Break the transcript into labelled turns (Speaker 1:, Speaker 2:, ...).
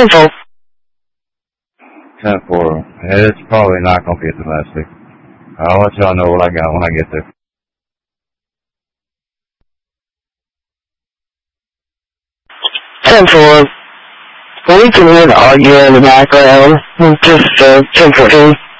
Speaker 1: 10-4.
Speaker 2: 10-4. It's probably not going to be a domestic. I'll let y'all know what I got when I get there.
Speaker 1: 10-4. We can hear the audio in the background. Just 10-14.